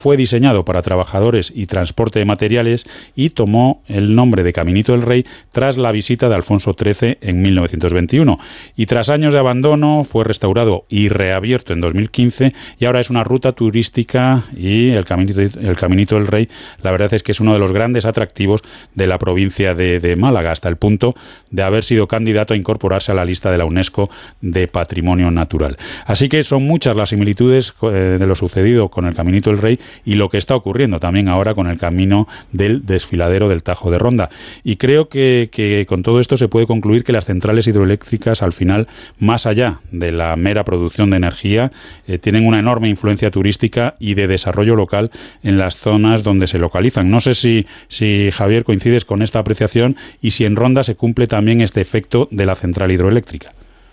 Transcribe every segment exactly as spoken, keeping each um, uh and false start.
Fue diseñado para trabajadores y transporte de materiales y tomó el nombre de Caminito del Rey tras la visita de Alfonso trece en mil novecientos veintiuno. Y tras años de abandono fue restaurado y reabierto en dos mil quince y ahora es una ruta turística y el Caminito, el Caminito del Rey, la verdad es que es uno de los grandes atractivos de la provincia de, de Málaga, hasta el punto de haber sido candidato a incorporarse a la lista de la UNESCO de Patrimonio Natural. Así que son muchas las similitudes eh, de lo sucedido con el Caminito del Rey y lo que está ocurriendo también ahora con el camino del desfiladero del Tajo de Ronda. Y creo que, que con todo esto se puede concluir que las centrales hidroeléctricas, al final, más allá de la mera producción de energía, eh, tienen una enorme influencia turística y de desarrollo local en las zonas donde se localizan. No sé si, si Javier, coincides con esta apreciación y si en Ronda se cumple también este efecto de la central hidroeléctrica.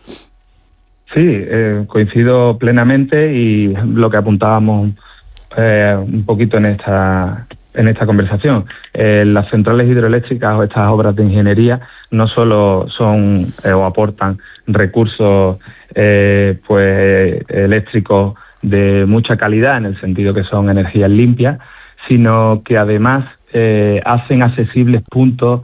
Sí, eh, coincido plenamente y lo que apuntábamos Eh, un poquito en esta en esta conversación. Eh, las centrales hidroeléctricas o estas obras de ingeniería no solo son eh, o aportan recursos eh, pues eléctricos de mucha calidad en el sentido que son energías limpias, sino que además eh, hacen accesibles puntos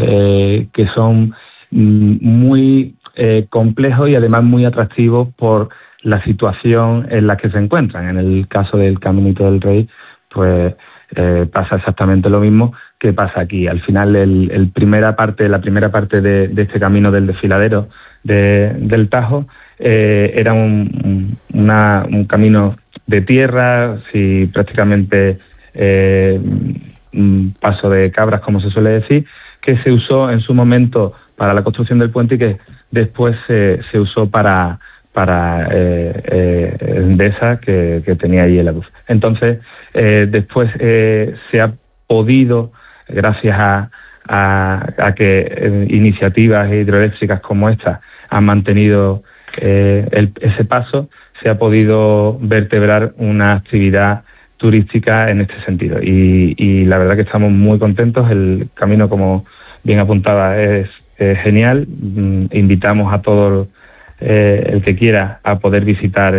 eh, que son mm, muy eh, complejos y además muy atractivos por la situación en la que se encuentran. En el caso del Caminito del Rey, pues eh, pasa exactamente lo mismo que pasa aquí. Al final, el, el primera parte, la primera parte de, de este camino del desfiladero de, del Tajo eh, era un, una, un camino de tierra, sí, prácticamente eh, un paso de cabras, como se suele decir, que se usó en su momento para la construcción del puente y que después se, se usó para para eh, eh, Endesa, que, que tenía ahí la luz. Entonces, eh, después eh, se ha podido, gracias a, a, a que eh, iniciativas hidroeléctricas como esta han mantenido eh, el, ese paso, se ha podido vertebrar una actividad turística en este sentido. Y, y la verdad que estamos muy contentos. El camino, como bien apuntaba, es, es genial. Invitamos a todos Eh, el que quiera a poder visitar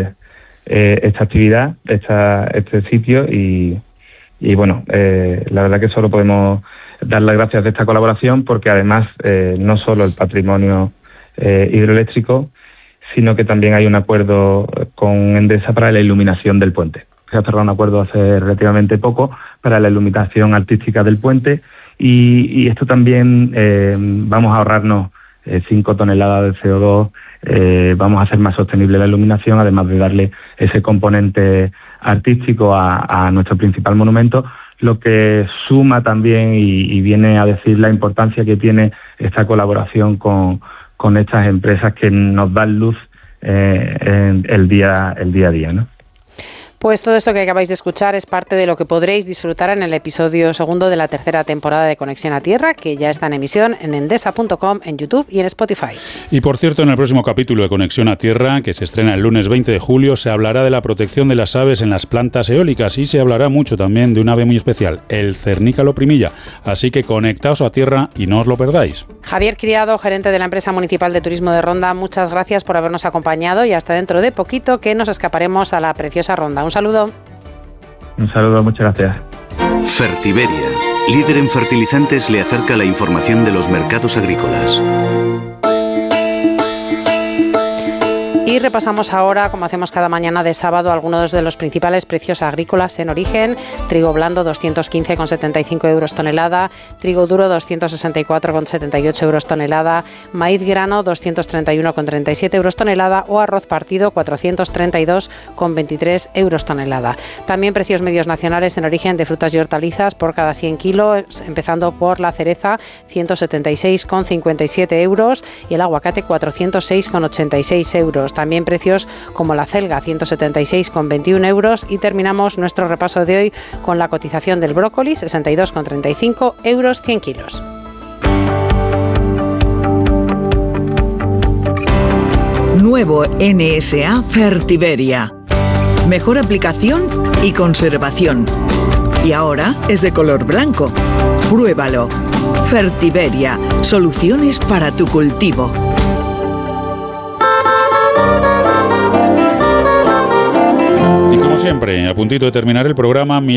eh, esta actividad, esta, este sitio y, y bueno, eh, la verdad que solo podemos dar las gracias de esta colaboración porque además eh, no solo el patrimonio eh, hidroeléctrico, sino que también hay un acuerdo con Endesa para la iluminación del puente. Se ha cerrado un acuerdo hace relativamente poco para la iluminación artística del puente y, y esto también eh, vamos a ahorrarnos eh, cinco toneladas de C O dos. Eh, vamos a hacer más sostenible la iluminación, además de darle ese componente artístico a, a nuestro principal monumento, lo que suma también y, y viene a decir la importancia que tiene esta colaboración con, con estas empresas que nos dan luz eh, en el día, el día a día, ¿no? Pues todo esto que acabáis de escuchar es parte de lo que podréis disfrutar en el episodio segundo de la tercera temporada de Conexión a Tierra, que ya está en emisión en endesa punto com, en YouTube y en Spotify. Y por cierto, en el próximo capítulo de Conexión a Tierra, que se estrena el lunes veinte de julio, se hablará de la protección de las aves en las plantas eólicas y se hablará mucho también de un ave muy especial, el cernícalo primilla. Así que conectaos a Tierra y no os lo perdáis. Javier Criado, gerente de la Empresa Municipal de Turismo de Ronda, muchas gracias por habernos acompañado y hasta dentro de poquito que nos escaparemos a la preciosa Ronda. Un saludo. Un saludo, muchas gracias. Fertiberia, líder en fertilizantes, le acerca la información de los mercados agrícolas. Y repasamos ahora, como hacemos cada mañana de sábado, algunos de los principales precios agrícolas en origen. Trigo blando doscientos quince coma setenta y cinco euros tonelada, trigo duro doscientos sesenta y cuatro coma setenta y ocho euros tonelada, maíz grano doscientos treinta y uno coma treinta y siete euros tonelada o arroz partido cuatrocientos treinta y dos coma veintitrés euros tonelada. También precios medios nacionales en origen de frutas y hortalizas por cada cien kilos, empezando por la cereza ciento setenta y seis coma cincuenta y siete euros y el aguacate cuatrocientos seis coma ochenta y seis euros. También precios como la celga, ciento setenta y seis coma veintiuno euros. Y terminamos nuestro repaso de hoy con la cotización del brócoli, sesenta y dos coma treinta y cinco euros cien kilos. Nuevo N S A Fertiberia. Mejor aplicación y conservación. Y ahora es de color blanco. Pruébalo. Fertiberia. Soluciones para tu cultivo. Siempre, a puntito de terminar el programa,